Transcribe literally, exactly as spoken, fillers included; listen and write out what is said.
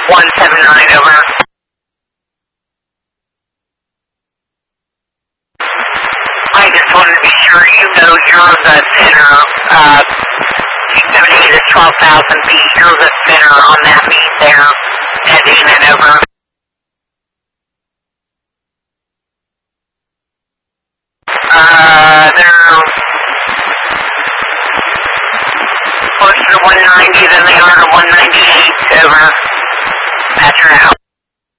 one seven nine, over. I just wanted to be sure you know you're the center. Uh, two seventy-eight is twelve thousand feet. You're the center on that beat there. Heading and over. Uh, they're closer to one ninety than they are to one ninety-eight, over. Patch her out.